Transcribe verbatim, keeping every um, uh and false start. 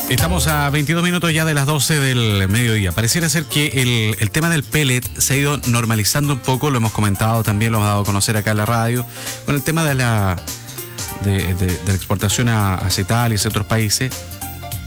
Estamos a veintidós minutos ya de las doce del mediodía. Pareciera ser que el, el tema del pellet se ha ido normalizando un poco, lo hemos comentado también, lo hemos dado a conocer acá en la radio, con el tema de la, de, de, de la exportación a, a Cetales y a otros países.